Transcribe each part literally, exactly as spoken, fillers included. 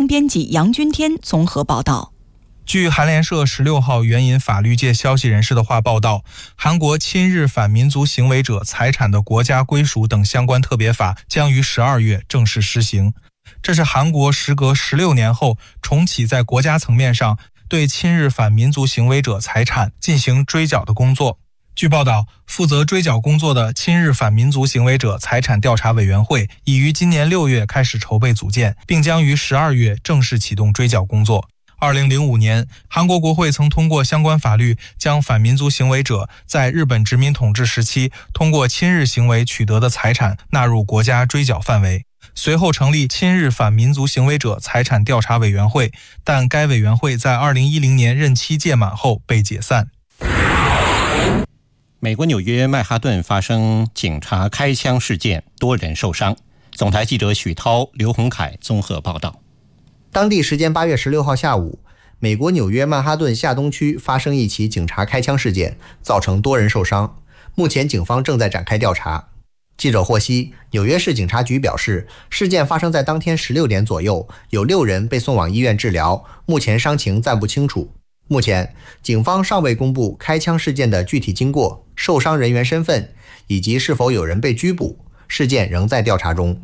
编辑杨君天综合报道。 据韩联社十六号援引法律界消息人士的话报道，韩国亲日反民族行为者财产的国家归属等相关特别法将于十二月正式施行。这是韩国时隔十六年后重启在国家层面上对亲日反民族行为者财产进行追缴的工作。据报道，负责追缴工作的亲日反民族行为者财产调查委员会已于今年六月开始筹备组建，并将于十二月正式启动追缴工作。二零零五年，韩国国会曾通过相关法律，将反民族行为者在日本殖民统治时期通过亲日行为取得的财产纳入国家追缴范围。随后成立亲日反民族行为者财产调查委员会，但该委员会在二零一零年任期届满后被解散。 美国纽约曼哈顿发生警察开枪事件，多人受伤。总台记者许涛、刘洪凯综合报道。 当地时间八月十六号下午，美国纽约曼哈顿下东区发生一起警察开枪事件，造成多人受伤。目前警方正在展开调查。记者获悉，纽约市警察局表示，事件发生在当天十六点左右，有六人被送往医院治疗，目前伤情暂不清楚。目前，警方尚未公布开枪事件的具体经过、受伤人员身份以及是否有人被拘捕，事件仍在调查中。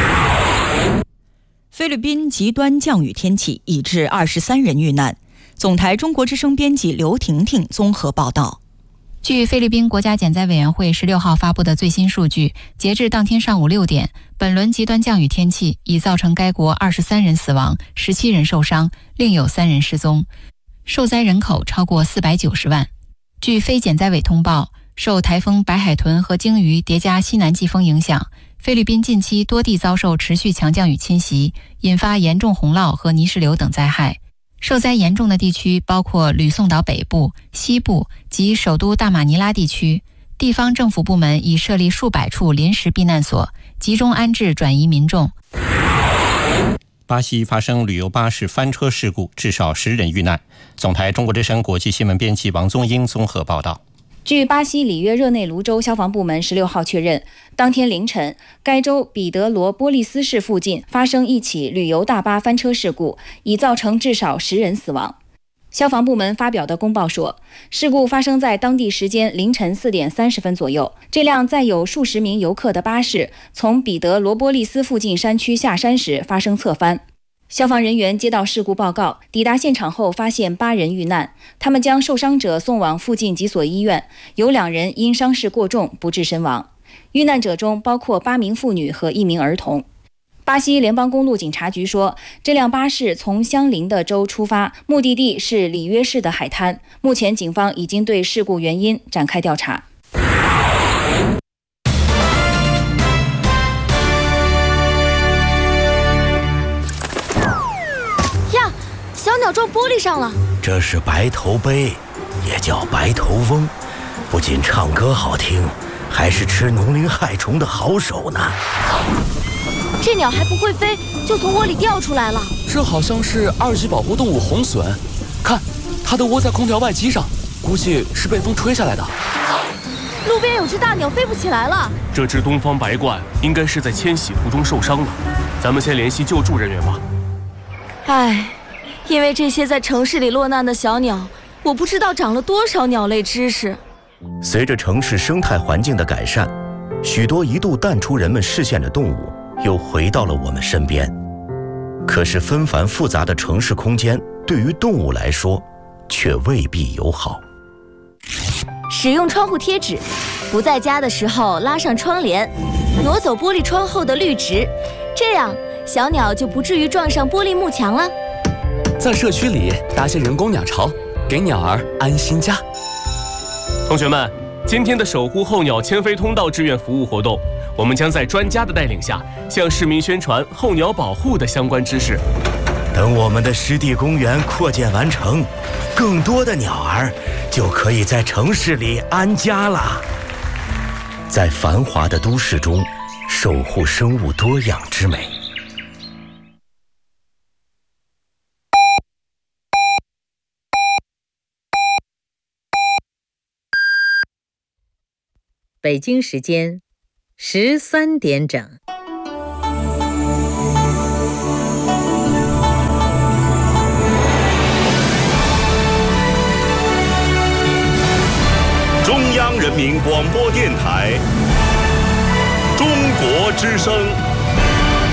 菲律宾极端降雨天气已致二十三人遇难。总台中国之声编辑刘婷婷综合报道。 据菲律宾国家减灾委员会十六号发布的最新数据，截至当天上午六点，本轮极端降雨天气已造成该国二十三人死亡，十七人受伤，另有三人失踪，受灾人口超过四百九十万。据非减灾委通报，受台风白海豚和鲸鱼叠加西南季风影响，菲律宾近期多地遭受持续强降雨侵袭，引发严重洪涝和泥石流等灾害。受灾严重的地区包括吕宋岛北部、西部及首都大马尼拉地区，地方政府部门已设立数百处临时避难所，集中安置转移民众。 巴西发生旅游巴士翻车事故，至少十人遇难。总台中国之声国际新闻编辑王宗英综合报道。 据巴西里约热内卢州消防部门十六号确认，当天凌晨，该州彼得罗波利斯市附近发生一起旅游大巴翻车事故，已造成至少十人死亡。消防部门发表的公报说，事故发生在当地时间凌晨四点三十分左右。这辆载有数十名游客的巴士从彼得罗波利斯附近山区下山时发生侧翻。消防人员接到事故报告，抵达现场后发现八人遇难，他们将受伤者送往附近几所医院，有两人因伤势过重不治身亡。遇难者中包括八名妇女和一名儿童。巴西联邦公路警察局说，这辆巴士从相邻的州出发，目的地是里约市的海滩。目前警方已经对事故原因展开调查。 小鸟撞玻璃上了， 这是白头鹎，也叫白头翁，不仅唱歌好听，还是吃农林害虫的好手呢。 这鸟还不会飞，就从窝里掉出来了。 这好像是二级保护动物红隼，看，它都窝在空调外机上，估计是被风吹下来的。 路边有只大鸟飞不起来了， 这只东方白鹳应该是在迁徙途中受伤了，咱们先联系救助人员吧。 唉。因为这些在城市里落难的小鸟，我不知道长了多少鸟类知识。 随着城市生态环境的改善，许多一度淡出人们视线的动物又回到了我们身边。可是纷繁复杂的城市空间对于动物来说却未必友好。 使用窗户贴纸，不在家的时候拉上窗帘，挪走玻璃窗后的绿植，这样小鸟就不至于撞上玻璃幕墙了。 在社区里搭些人工鸟巢，给鸟儿安心家。 同学们，今天的守护候鸟迁飞通道志愿服务活动，我们将在专家的带领下，向市民宣传候鸟保护的相关知识。 等我们的湿地公园扩建完成，更多的鸟儿就可以在城市里安家了。在繁华的都市中，守护生物多样之美。 北京时间十三点整。 中央人民广播电台，中国之声。